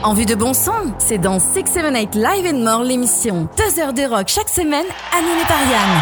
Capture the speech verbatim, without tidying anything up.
Envie de bon son? C'est dans six seven eight Live and More l'émission. Deux heures de rock chaque semaine, animée par Yann.